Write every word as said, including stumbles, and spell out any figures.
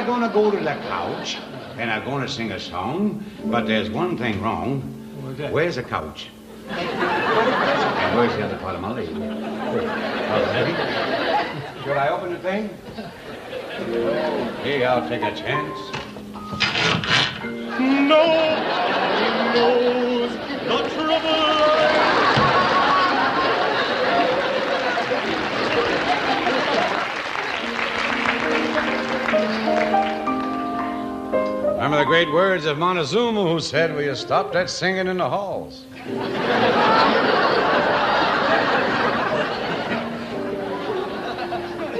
I'm going to go to the couch, and I'm going to sing a song, but there's one thing wrong. What's that? Where's the couch? And where's the other part of my leg? Should I open the thing? Hey, I'll take a chance. Nobody knows the trouble. Remember the great words of Montezuma, who said, "Will you stop that singing in the halls?"